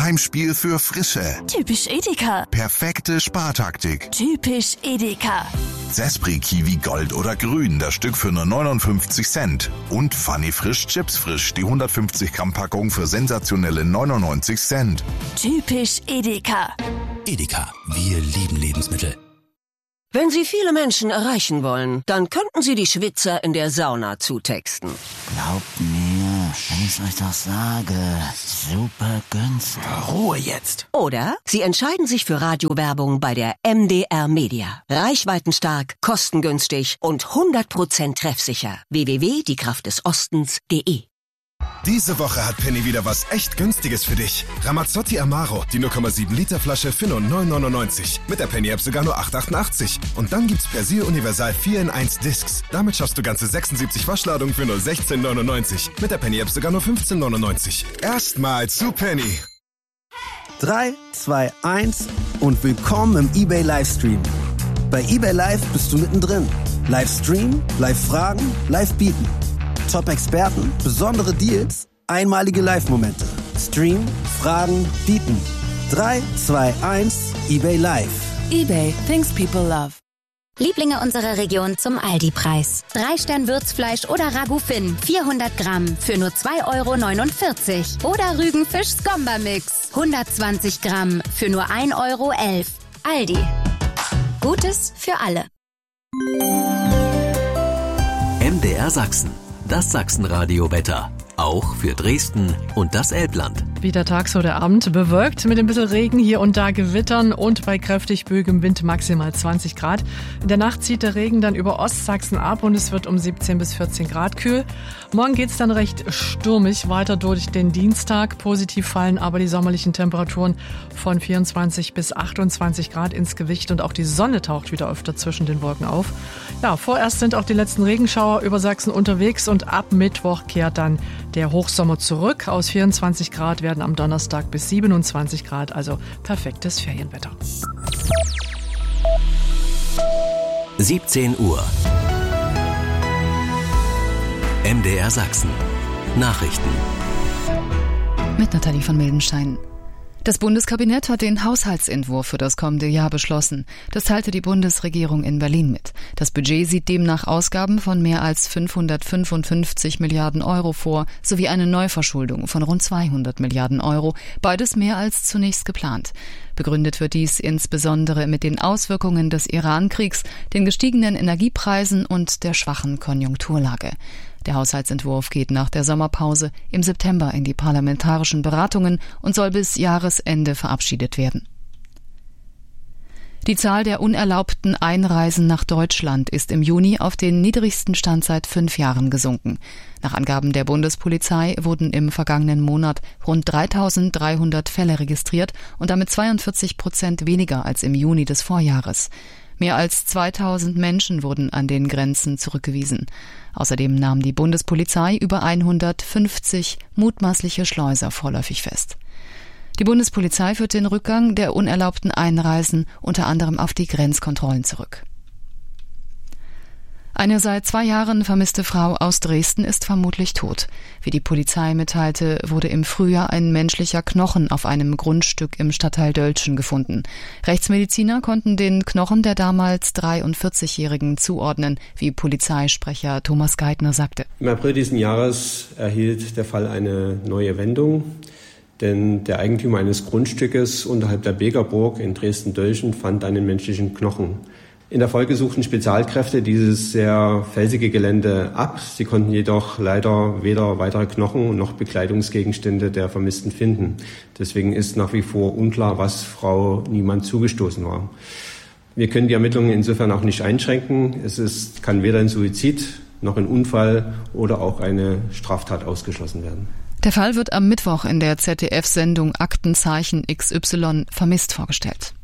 Heimspiel für Frische. Typisch Edeka. Perfekte Spartaktik. Typisch Edeka. Sespri Kiwi Gold oder Grün, das Stück für nur 59 Cent. Und Funny Frisch Chips Frisch, die 150 Gramm Packung für sensationelle 99 Cent. Typisch Edeka. Edeka, wir lieben Lebensmittel. Wenn Sie viele Menschen erreichen wollen, dann könnten Sie die Schwitzer in der Sauna zutexten. Glaubt mir, wenn ich's euch doch sage, super günstig. Ruhe jetzt. Oder Sie entscheiden sich für Radiowerbung bei der MDR Media. Reichweitenstark, kostengünstig und 100% treffsicher. www.diekraftdesostens.de. Diese Woche hat Penny wieder was echt Günstiges für dich. Ramazzotti Amaro, die 0,7 Liter Flasche für nur 9,99. Mit der Penny-App sogar nur 8,88. Und dann gibt's Persil Universal 4 in 1 Discs. Damit schaffst du ganze 76 Waschladungen für nur 16,99. Mit der Penny-App sogar nur 15,99. Erstmal zu Penny. 3, 2, 1 und willkommen im eBay Livestream. Bei eBay Live bist du mittendrin. Livestream, Live-Fragen, Live-Bieten. Top-Experten, besondere Deals, einmalige Live-Momente. Stream, Fragen, bieten. 3, 2, 1, eBay Live. eBay, things people love. Lieblinge unserer Region zum Aldi-Preis. 3-Stern-Würzfleisch oder Ragout Finn, 400 Gramm für nur 2,49 €. Oder Rügenfisch Skomba-Mix, 120 Gramm für nur 1,11 €. Aldi. Gutes für alle. MDR Sachsen. Das Sachsenradio-Wetter. Auch für Dresden und das Elbland. Wie der Tag so der Abend, bewölkt mit ein bisschen Regen, hier und da Gewittern und bei kräftig böigem Wind maximal 20 Grad. In der Nacht zieht der Regen dann über Ostsachsen ab und es wird um 17 bis 14 Grad kühl. Morgen geht's dann recht stürmig weiter durch den Dienstag. Positiv fallen aber die sommerlichen Temperaturen von 24 bis 28 Grad ins Gewicht und auch die Sonne taucht wieder öfter zwischen den Wolken auf. Ja, vorerst sind auch die letzten Regenschauer über Sachsen unterwegs und ab Mittwoch kehrt dann der Hochsommer zurück. Aus 24 Grad werden am Donnerstag bis 27 Grad, also perfektes Ferienwetter. 17 Uhr. MDR Sachsen. Nachrichten. Mit Nathalie von Mildenstein. Das Bundeskabinett hat den Haushaltsentwurf für das kommende Jahr beschlossen. Das teilte die Bundesregierung in Berlin mit. Das Budget sieht demnach Ausgaben von mehr als 555 Milliarden Euro vor, sowie eine Neuverschuldung von rund 200 Milliarden Euro, beides mehr als zunächst geplant. Begründet wird dies insbesondere mit den Auswirkungen des Iran-Kriegs, den gestiegenen Energiepreisen und der schwachen Konjunkturlage. Der Haushaltsentwurf geht nach der Sommerpause im September in die parlamentarischen Beratungen und soll bis Jahresende verabschiedet werden. Die Zahl der unerlaubten Einreisen nach Deutschland ist im Juni auf den niedrigsten Stand seit 5 Jahren gesunken. Nach Angaben der Bundespolizei wurden im vergangenen Monat rund 3.300 Fälle registriert und damit 42% weniger als im Juni des Vorjahres. Mehr als 2.000 Menschen wurden an den Grenzen zurückgewiesen. Außerdem nahm die Bundespolizei über 150 mutmaßliche Schleuser vorläufig fest. Die Bundespolizei führt den Rückgang der unerlaubten Einreisen unter anderem auf die Grenzkontrollen zurück. Eine seit 2 Jahren vermisste Frau aus Dresden ist vermutlich tot. Wie die Polizei mitteilte, wurde im Frühjahr ein menschlicher Knochen auf einem Grundstück im Stadtteil Dölzschen gefunden. Rechtsmediziner konnten den Knochen der damals 43-Jährigen zuordnen, wie Polizeisprecher Thomas Geithner sagte. Im April diesen Jahres erhielt der Fall eine neue Wendung, denn der Eigentümer eines Grundstückes unterhalb der Begerburg in Dresden-Dölzschen fand einen menschlichen Knochen. In der Folge suchten Spezialkräfte dieses sehr felsige Gelände ab. Sie konnten jedoch leider weder weitere Knochen noch Bekleidungsgegenstände der Vermissten finden. Deswegen ist nach wie vor unklar, was Frau Niemann zugestoßen war. Wir können die Ermittlungen insofern auch nicht einschränken. Kann weder ein Suizid noch ein Unfall oder auch eine Straftat ausgeschlossen werden. Der Fall wird am Mittwoch in der ZDF-Sendung Aktenzeichen XY vermisst vorgestellt.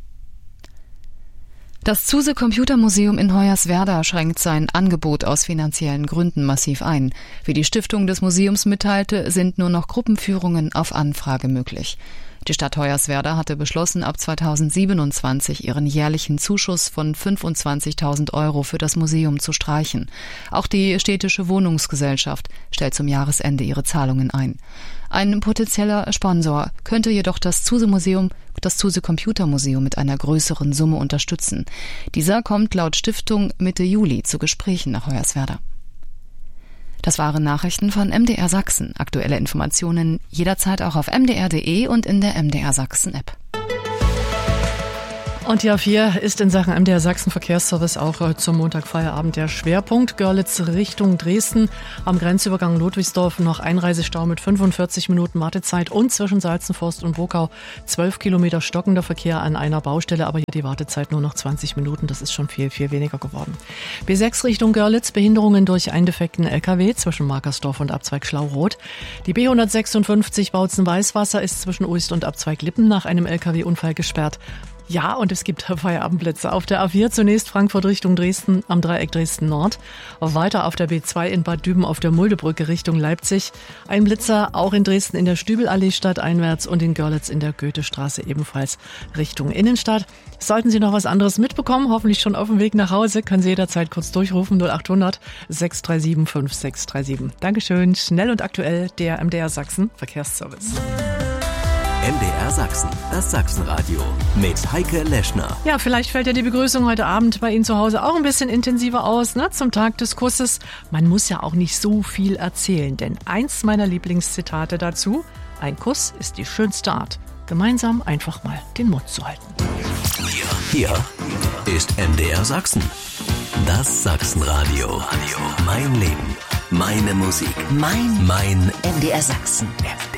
Das Zuse Computermuseum in Hoyerswerda schränkt sein Angebot aus finanziellen Gründen massiv ein. Wie die Stiftung des Museums mitteilte, sind nur noch Gruppenführungen auf Anfrage möglich. Die Stadt Hoyerswerda hatte beschlossen, ab 2027 ihren jährlichen Zuschuss von 25.000 € für das Museum zu streichen. Auch die städtische Wohnungsgesellschaft stellt zum Jahresende ihre Zahlungen ein. Ein potenzieller Sponsor könnte jedoch das Zuse Computermuseum mit einer größeren Summe unterstützen. Dieser kommt laut Stiftung Mitte Juli zu Gesprächen nach Hoyerswerda. Das waren Nachrichten von MDR Sachsen. Aktuelle Informationen jederzeit auch auf mdr.de und in der MDR Sachsen App. Und die A4 ist in Sachen MDR Sachsen Verkehrsservice auch zum Montagfeierabend der Schwerpunkt. Görlitz Richtung Dresden am Grenzübergang Ludwigsdorf noch Einreisestau mit 45 Minuten Wartezeit und zwischen Salzenforst und Wokau 12 Kilometer stockender Verkehr an einer Baustelle, aber hier die Wartezeit nur noch 20 Minuten. Das ist schon viel, viel weniger geworden. B6 Richtung Görlitz, Behinderungen durch einen defekten LKW zwischen Markersdorf und Abzweig Schlauroth. Die B156 Bautzen-Weißwasser ist zwischen Uist und Abzweig Lippen nach einem LKW-Unfall gesperrt. Ja, und es gibt Feierabendplätze. Auf der A4 zunächst Frankfurt Richtung Dresden am Dreieck Dresden Nord. Weiter auf der B2 in Bad Düben auf der Muldebrücke Richtung Leipzig. Ein Blitzer auch in Dresden in der Stübelallee stadteinwärts und in Görlitz in der Goethestraße ebenfalls Richtung Innenstadt. Sollten Sie noch was anderes mitbekommen, hoffentlich schon auf dem Weg nach Hause, können Sie jederzeit kurz durchrufen 0800 637 5637. Dankeschön. Schnell und aktuell der MDR Sachsen Verkehrsservice. MDR Sachsen, das Sachsenradio mit Heike Leschner. Ja, vielleicht fällt ja die Begrüßung heute Abend bei Ihnen zu Hause auch ein bisschen intensiver aus, ne? Zum Tag des Kusses. Man muss ja auch nicht so viel erzählen, denn eins meiner Lieblingszitate dazu: Ein Kuss ist die schönste Art, gemeinsam einfach mal den Mund zu halten. Hier ist MDR Sachsen, das Sachsenradio. Mein Leben, meine Musik, mein MDR Sachsen. MDR.